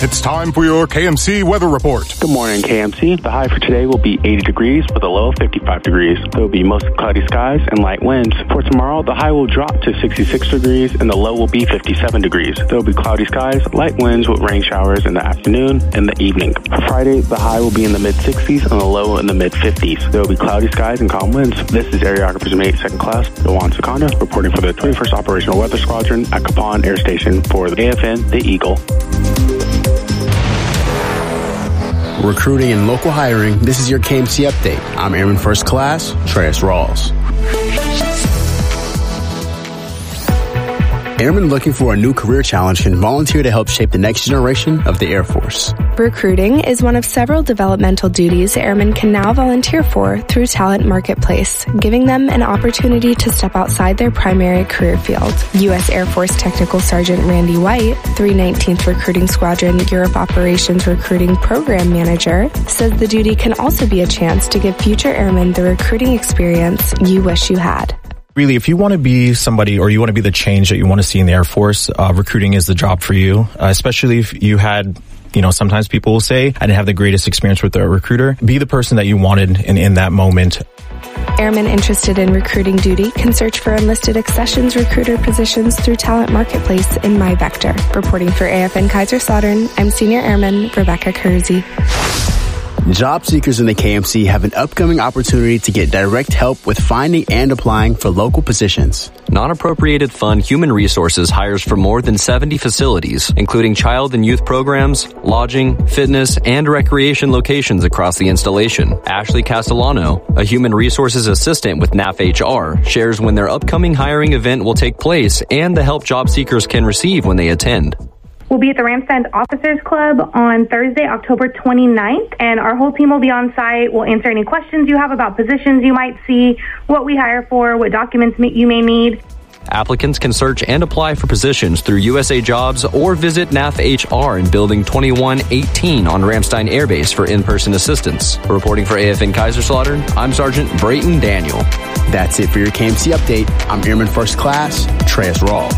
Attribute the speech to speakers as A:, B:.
A: It's time for your KMC weather report.
B: Good morning, KMC. The high for today will be 80 degrees with a low of 55 degrees. There will be mostly cloudy skies and light winds. For tomorrow, the high will drop to 66 degrees and the low will be 57 degrees. There will be cloudy skies, light winds with rain showers in the afternoon and the evening. For Friday, the high will be in the mid-60s and the low in the mid-50s. There will be cloudy skies and calm winds. This is Areographer 8 Second Class, Dewan Sakanda, reporting for the 21st Operational Weather Squadron at Kapan Air Station for the AFN, the Eagle.
C: Recruiting and local hiring, this is your KMC update. I'm Airman First Class, Treyas Rawls. Airmen looking for a new career challenge can volunteer to help shape the next generation of the Air Force.
D: Recruiting is one of several developmental duties airmen can now volunteer for through Talent Marketplace, giving them an opportunity to step outside their primary career field. U.S. Air Force Technical Sergeant Randy White, 319th Recruiting Squadron Europe Operations Recruiting Program Manager, says the duty can also be a chance to give future airmen the recruiting experience you wish you had.
E: Really, if you want to be somebody or you want to be the change that you want to see in the Air Force, recruiting is the job for you, especially if you had, sometimes people will say, I didn't have the greatest experience with a recruiter. Be the person that you wanted in that moment.
D: Airmen interested in recruiting duty can search for enlisted accessions recruiter positions through Talent Marketplace in MyVector. Reporting for AFN Kaiserslautern, I'm Senior Airman Rebecca Kersey.
C: Job seekers in the KMC have an upcoming opportunity to get direct help with finding and applying for local positions.
F: Non-appropriated fund Human Resources hires for more than 70 facilities, including child and youth programs, lodging, fitness, and recreation locations across the installation. Ashley Castellano, a Human Resources assistant with NAF HR, shares when their upcoming hiring event will take place and the help job seekers can receive when they attend.
G: We'll be at the Ramstein Officers Club on Thursday, October 29th, and our whole team will be on site. We'll answer any questions you have about positions you might see, what we hire for, what documents you may need.
F: Applicants can search and apply for positions through USA Jobs or visit NAF HR in Building 2118 on Ramstein Air Base for in-person assistance. Reporting for AFN Kaiserslautern, I'm Sergeant Brayton Daniel.
C: That's it for your KMC update. I'm Airman First Class, Treyas Rawls.